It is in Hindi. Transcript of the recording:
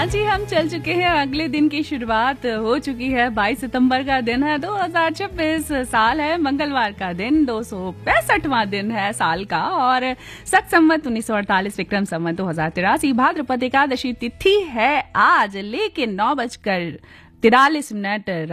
हाँ जी, हम चल चुके हैं, अगले दिन की शुरुआत हो चुकी है। 22 सितंबर का दिन है, 2026 साल है, मंगलवार का दिन, 265वां दिन है साल का और सख संवत 1948 विक्रम संवत 2083 भाद्रपद एकादशी तिथि है आज, लेकिन 9:43